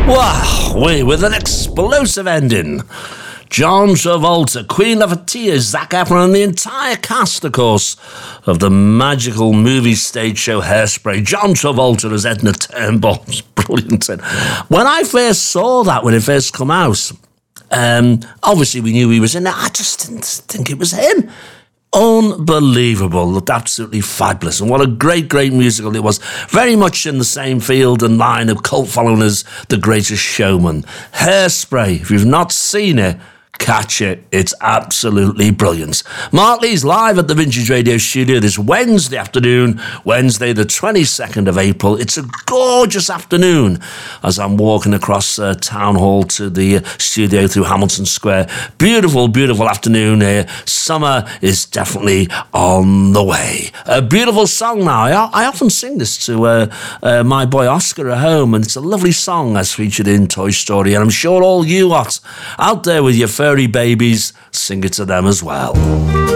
Wow, with an explosive ending. John Travolta, Queen Latifah, Zac Efron, and the entire cast, of course, of the magical movie stage show Hairspray. John Travolta as Edna Turnbull. It's brilliant. When I first saw that, when it first come out, obviously we knew he was in it. I just didn't think it was him. Unbelievable. Looked absolutely fabulous. And what a great, great musical it was. Very much in the same field and line of cult following as The Greatest Showman. Hairspray. If you've not seen it, catch it. It's absolutely brilliant. Mark Lee's live at the Vintage Radio Studio this Wednesday afternoon, Wednesday the 22nd of April. It's a gorgeous afternoon as I'm walking across Town Hall to the studio through Hamilton Square. Beautiful, beautiful afternoon here. Summer is definitely on the way. A beautiful song now. I often sing this to my boy Oscar at home, and it's a lovely song as featured in Toy Story, and I'm sure all you lot out there with your furry babies, sing it to them as well.